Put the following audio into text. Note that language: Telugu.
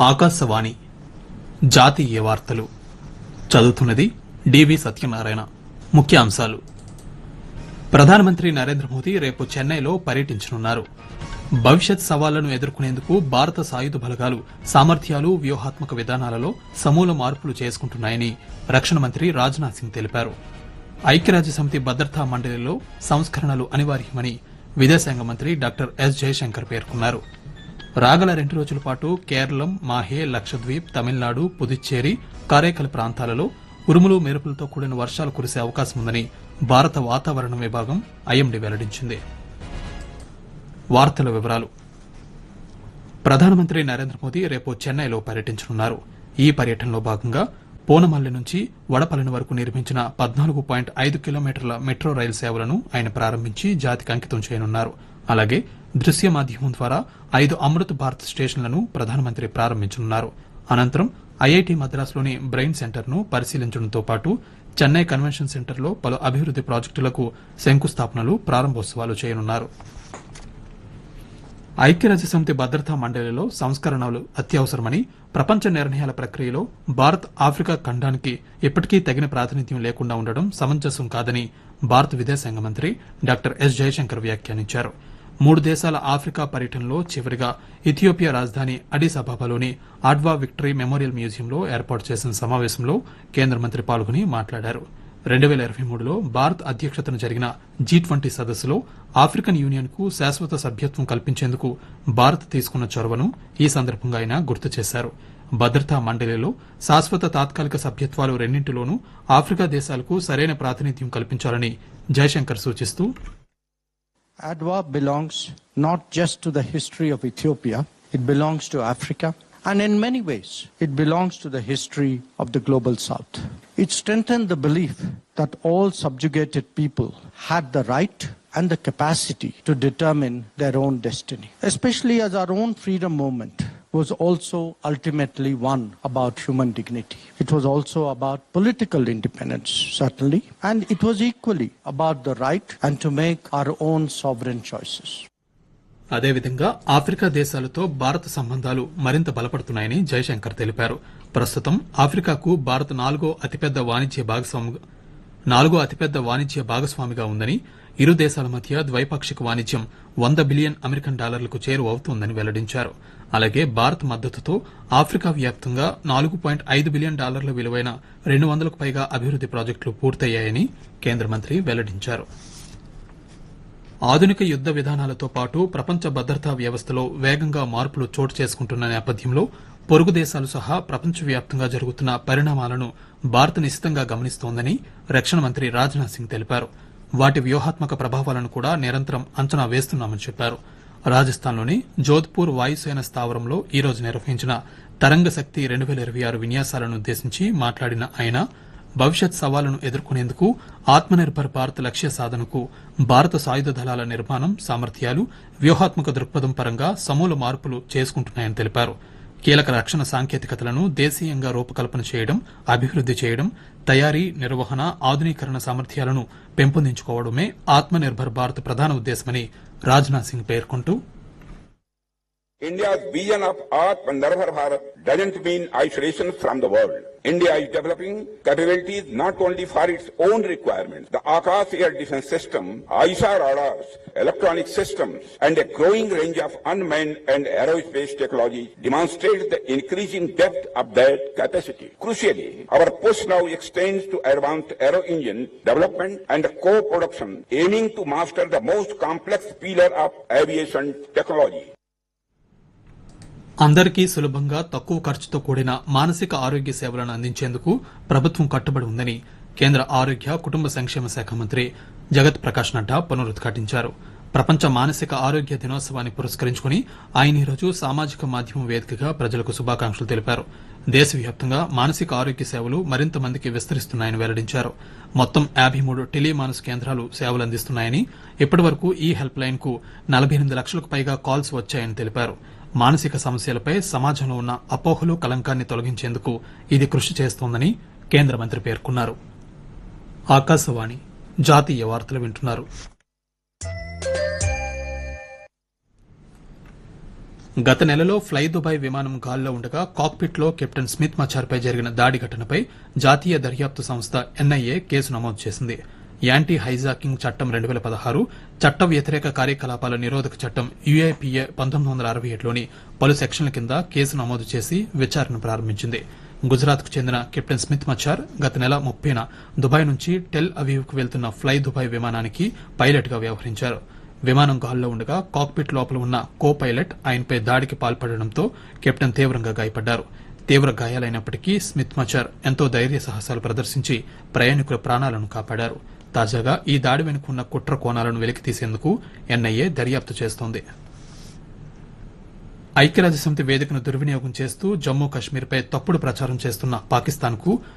ఆకాశవాణి జాతీయ వార్తలు చదువుతున్నది డివి సత్యనారాయణ. ముఖ్యాంశాలు: ప్రధానమంత్రి నరేంద్ర మోదీ రేపు చెన్నైలో పర్యటించనున్నారు. భవిష్యత్ సవాళ్లను ఎదుర్కొనేందుకు భారత సాయుధ బలగాలు సామర్థ్యాలు, వ్యూహాత్మక విధానాలలో సమూల మార్పులు చేసుకుంటున్నాయని రక్షణ మంత్రి రాజ్నాథ్ సింగ్ తెలిపారు. ఐక్యరాజ్యసమితి భద్రతా మండలిలో సంస్కరణలు అనివార్యమని విదేశాంగ మంత్రి డాక్టర్ ఎస్ జయశంకర్ పేర్కొన్నారు. రాగల 2 రోజుల పాటు కేరళం, మాహే, లక్షద్వీప్, తమిళనాడు, పుదుచ్చేరి, కారైకల్ ప్రాంతాలలో ఉరుములు, మెరుపులతో కూడిన వర్షాలు కురిసే అవకాశం ఉందని భారత వాతావరణ విభాగం ఐఎండీ వెల్లడించింది. వార్తల వివరాలు: ప్రధానమంత్రి నరేంద్ర మోదీ రేపు చెన్నైలో పర్యటించనున్నారు. ఈ పర్యటనలో భాగంగా పూనమల్లి నుంచి వడపల్లిని వరకు నిర్మించిన 14.5 కిలోమీటర్ల మెట్రో రైలు సేవలను ఆయన ప్రారంభించి జాతికి అంకితం చేయనున్నారు. అలాగే దృశ్య మాధ్యమం ద్వారా 5 అమృత్ భారత్ స్టేషన్లను ప్రధానమంత్రి ప్రారంభించనున్నారు. అనంతరం ఐఐటి మద్రాసులోని బ్రెయిన్ సెంటర్ను పరిశీలించడంతో పాటు చెన్నై కన్వెన్షన్ సెంటర్లో పలు అభివృద్ది ప్రాజెక్టులకు శంకుస్థాపనలు, ప్రారంభోత్సవాలు చేయనున్నారు. ఐక్యరాజ్యసమితి భద్రతా మండలిలో సంస్కరణలు అత్యవసరమని, ప్రపంచ నిర్ణయాల ప్రక్రియలో భారత్ ఆఫ్రికా ఖండానికి ఇప్పటికీ తగిన ప్రాతినిధ్యం లేకుండా ఉండడం సమంజసం కాదని భారత విదేశాంగ మంత్రి డాక్టర్ ఎస్ జయశంకర్ వ్యాఖ్యానించారు. 3 దేశాల ఆఫ్రికా పర్యటనలో చివరిగా ఇథియోపియా రాజధాని అడిస్ అబాబాలోని ఆడ్వా విక్టరీ మెమోరియల్ మ్యూజియంలో ఏర్పాటు చేసిన సమావేశంలో కేంద్ర మంత్రి పాల్గొని మాట్లాడారు. 2023లో భారత్ అధ్యక్షతన జరిగిన G20 సదస్సులో ఆఫ్రికన్ యూనియన్ కు శాశ్వత సభ్యత్వం కల్పించేందుకు భారత్ తీసుకున్న చొరవను ఈ సందర్భంగా ఆయన గుర్తు చేశారు. భద్రతా మండలిలో శాశ్వత, తాత్కాలిక సభ్యత్వాలు రెండింటిలోనూ ఆఫ్రికా దేశాలకు సరైన ప్రాతినిధ్యం కల్పించాలని జయశంకర్ సూచిస్తూ, ADWA belongs not just to the history of Ethiopia, it belongs to Africa, and in many ways it belongs to the history of the global south. It strengthened the belief that all subjugated people had the right and the capacity to determine their own destiny, especially as our own freedom movement was also ultimately one about human dignity. It was also about political independence, certainly, and it was equally about the right and to make our own sovereign choices. అదేవిధంగా ఆఫ్రికా దేశాలతో భారత సంబంధాలు మరింత బలపడుతున్నాయని జయశంకర్ తెలిపారు. ప్రస్తుతం ఆఫ్రికాకు భారత్ నాలుగో అతిపెద్ద వాణిజ్య భాగస్వామిగా ఉందని, ఇరు దేశాల మధ్య ద్వైపాక్షిక వాణిజ్యం $100 బిలియన్ చేరువవుతోందని వెల్లడించారు. అలాగే భారత్ మద్దతుతో ఆఫ్రికా వ్యాప్తంగా $4.5 బిలియన్ విలువైన 200కు పైగా అభివృద్ది ప్రాజెక్టులు పూర్తయ్యాయని కేంద్ర మంత్రి వెల్లడించారు. ఆధునిక యుద్ద విధానాలతో పాటు ప్రపంచ భద్రతా వ్యవస్థలో వేగంగా మార్పులు చోటు చేసుకుంటున్న నేపథ్యంలో పొరుగు దేశాలు సహా ప్రపంచవ్యాప్తంగా జరుగుతున్న పరిణామాలను భారత్ నిశితంగా గమనిస్తోందని రక్షణ మంత్రి రాజ్నాథ్ సింగ్ తెలిపారు. వాటి వ్యూహాత్మక ప్రభావాలను కూడా నిరంతరం అంచనా వేస్తున్నామని చెప్పారు. రాజస్థాన్లోని జోధ్పూర్ వాయుసేన స్థావరంలో ఈ రోజు నిర్వహించిన తరంగ శక్తి 2026 విన్యాసాలను ఉద్దేశించి మాట్లాడిన ఆయన, భవిష్యత్ సవాళ్లను ఎదుర్కొనేందుకు ఆత్మనిర్భర్ భారత్ లక్ష్య సాధనకు భారత సాయుధ దళాల నిర్మాణం, సామర్థ్యాలు, వ్యూహాత్మక దృక్పథం పరంగా సమూల మార్పులు చేసుకుంటున్నాయని తెలిపారు. కీలక రక్షణ సాంకేతికతలను దేశీయంగా రూపకల్పన చేయడం, అభివృద్ది చేయడం, తయారీ, నిర్వహణ, ఆధునీకరణ సామర్థ్యాలను పెంపొందించుకోవడమే ఆత్మనిర్భర్ భారత్ ప్రధాన ఉద్దేశమని రాజ్నాథ్ సింగ్ పేర్కొంటూ, India's vision of Atmanirbhar Bharat doesn't mean isolation from the world. India is developing capabilities not only for its own requirements. The Akash Air Defense System, ISAR radars, electronic systems, and a growing range of unmanned and aerospace technology demonstrates the increasing depth of that capacity. Crucially, our push now extends to advanced aero engine development and co-production, aiming to master the most complex pillar of aviation technology. అందరికీ సులభంగా, తక్కువ ఖర్చుతో కూడిన మానసిక ఆరోగ్య సేవలను అందించేందుకు ప్రభుత్వం కట్టుబడి ఉందని కేంద్ర ఆరోగ్య, కుటుంబ సంక్షేమ శాఖ మంత్రి జగత్ ప్రకాష్ నడ్డా పునరుద్ఘాటించారు. ప్రపంచ మానసిక ఆరోగ్య దినోత్సవాన్ని పురస్కరించుకుని ఆయన ఈరోజు సామాజిక మాధ్యమం వేదికగా ప్రజలకు శుభాకాంక్షలు తెలిపారు. దేశవ్యాప్తంగా మానసిక ఆరోగ్య సేవలు మరింత మందికి విస్తరిస్తున్నాయని వెల్లడించారు. మొత్తం 53 టెలిమానస్ కేంద్రాలు సేవలు అందిస్తున్నాయని, ఇప్పటి వరకు ఈ హెల్ప్ లైన్ కు 48 లక్షలకు పైగా కాల్స్ వచ్చాయని తెలిపారు. మానసిక సమస్యలపై సమాజంలో ఉన్న అపోహలు, కలంకాన్ని తొలగించేందుకు ఇది కృషి చేస్తోందని కేంద్ర మంత్రి పేర్కొన్నారు. ఆకాశవాణి జాతీయ వార్తలు వింటున్నారు. గత నెలలో ఫ్లై దుబాయ్ విమానం గాల్లో ఉండగా కాక్పిట్ లో కెప్టెన్ స్మిత్ మచార్పై జరిగిన దాడి ఘటనపై జాతీయ దర్యాప్తు సంస్థ ఎన్ఐఏ కేసు నమోదు చేసింది. యాంటీ హైజాకింగ్ చట్టం 2016, చట్ట వ్యతిరేక కార్యకలాపాల నిరోధక చట్టం యుఐపిఏ 1967లోని పలు సెక్షన్ల కింద కేసు నమోదు చేసి విచారణ ప్రారంభించింది. గుజరాత్ కు చెందిన కెప్టెన్ స్మిత్ మచార్ గత నెల 30న దుబాయ్ నుంచి టెల్ అవీవ్ కు వెళ్తున్న ఫ్లై దుబాయ్ విమానానికి పైలట్ గా వ్యవహరించారు. విమానం గాల్లో ఉండగా కాక్పిట్ లోపల ఉన్న కో పైలట్ ఆయనపై దాడికి పాల్పడడంతో కెప్టెన్ తీవ్రంగా గాయపడ్డారు. తీవ్ర గాయాలైనప్పటికీ స్మిత్ మచార్ ఎంతో ధైర్య సాహసాలు ప్రదర్శించి ప్రయాణికుల ప్రాణాలను కాపాడారు. తాజాగా ఈ దాడి వెనుకున్న కుట్ర కోణాలను వెలికితీసేందుకు ఎన్ఐఏ దర్యాప్తు చేస్తోంది. ఐక్యరాజ్యసమితి వేదికను దుర్వినియోగం చేస్తూ జమ్మూ కశ్మీర్పై తప్పుడు ప్రచారం చేస్తున్న పాకిస్తాన్కు